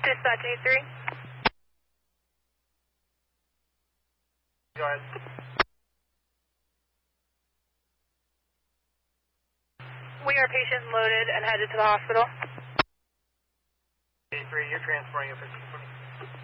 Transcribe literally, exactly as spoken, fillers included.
Dispatch A three. Go ahead. We are patient loaded and headed to the hospital. A three, you're transporting a fifteen twenty.